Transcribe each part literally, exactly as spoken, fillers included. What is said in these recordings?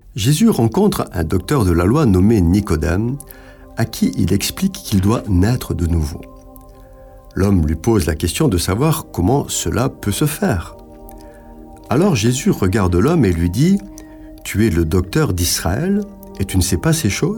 Jésus rencontre un docteur de la loi nommé Nicodème, à qui il explique qu'il doit naître de nouveau. L'homme lui pose la question de savoir comment cela peut se faire. Alors Jésus regarde l'homme et lui dit « Tu es le docteur d'Israël et tu ne sais pas ces choses ?»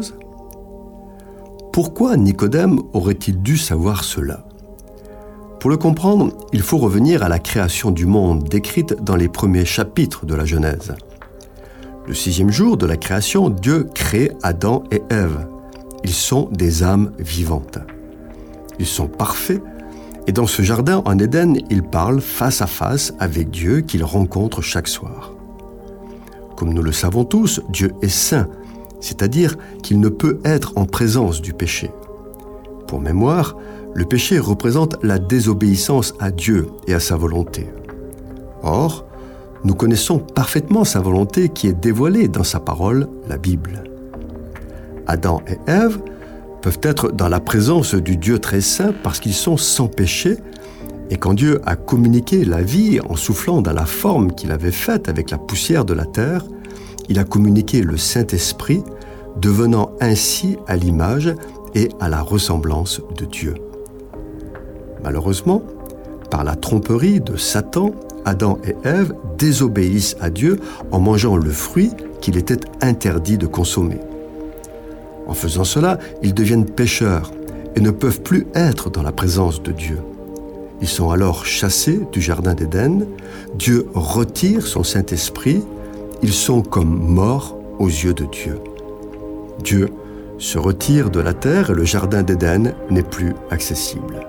Pourquoi Nicodème aurait-il dû savoir cela ? Pour le comprendre, il faut revenir à la création du monde décrite dans les premiers chapitres de la Genèse. Le sixième jour de la création, Dieu crée Adam et Ève. Ils sont des âmes vivantes. Ils sont parfaits et dans ce jardin en Éden, ils parlent face à face avec Dieu qu'ils rencontrent chaque soir. Comme nous le savons tous, Dieu est saint, c'est-à-dire qu'il ne peut être en présence du péché. Pour mémoire, le péché représente la désobéissance à Dieu et à sa volonté. Or, nous connaissons parfaitement sa volonté qui est dévoilée dans sa parole, la Bible. Adam et Ève peuvent être dans la présence du Dieu très saint parce qu'ils sont sans péché, et quand Dieu a communiqué la vie en soufflant dans la forme qu'il avait faite avec la poussière de la terre, il a communiqué le Saint-Esprit, devenant ainsi à l'image et à la ressemblance de Dieu. Malheureusement, par la tromperie de Satan, Adam et Ève désobéissent à Dieu en mangeant le fruit qu'il était interdit de consommer. En faisant cela, ils deviennent pécheurs et ne peuvent plus être dans la présence de Dieu. Ils sont alors chassés du jardin d'Éden, Dieu retire son Saint-Esprit, ils sont comme morts aux yeux de Dieu. Dieu se retire de la terre et le jardin d'Éden n'est plus accessible.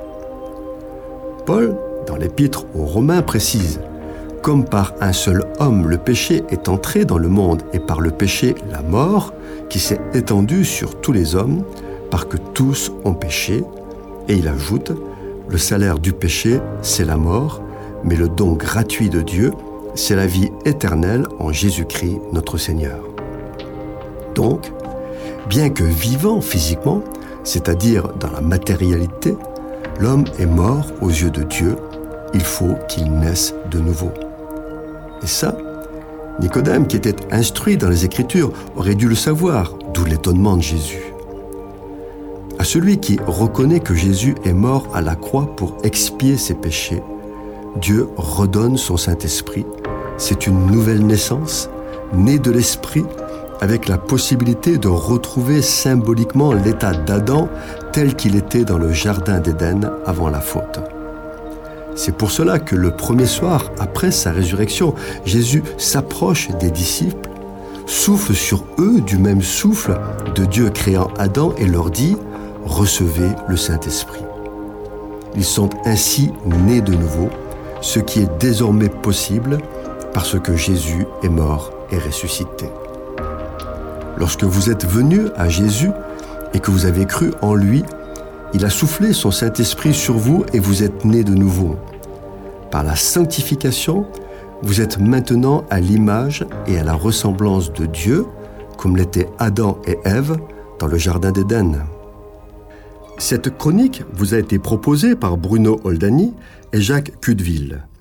Paul, dans l'Épître aux Romains, précise « Comme par un seul homme le péché est entré dans le monde et par le péché la mort, qui s'est étendue sur tous les hommes, parce que tous ont péché. » Et il ajoute « Le salaire du péché, c'est la mort, mais le don gratuit de Dieu, c'est la vie éternelle en Jésus-Christ notre Seigneur. » Donc, bien que vivant physiquement, c'est-à-dire dans la matérialité, l'homme est mort aux yeux de Dieu, il faut qu'il naisse de nouveau. Et ça, Nicodème, qui était instruit dans les Écritures, aurait dû le savoir, d'où l'étonnement de Jésus. À celui qui reconnaît que Jésus est mort à la croix pour expier ses péchés, Dieu redonne son Saint-Esprit. C'est une nouvelle naissance, née de l'Esprit, avec la possibilité de retrouver symboliquement l'état d'Adam tel qu'il était dans le jardin d'Éden avant la faute. C'est pour cela que le premier soir, après sa résurrection, Jésus s'approche des disciples, souffle sur eux du même souffle de Dieu créant Adam et leur dit « Recevez le Saint-Esprit ». Ils sont ainsi nés de nouveau, ce qui est désormais possible parce que Jésus est mort et ressuscité. Lorsque vous êtes venus à Jésus et que vous avez cru en lui, il a soufflé son Saint-Esprit sur vous et vous êtes nés de nouveau. Par la sanctification, vous êtes maintenant à l'image et à la ressemblance de Dieu, comme l'étaient Adam et Ève dans le jardin d'Éden. Cette chronique vous a été proposée par Bruno Oldani et Jacques Cudeville.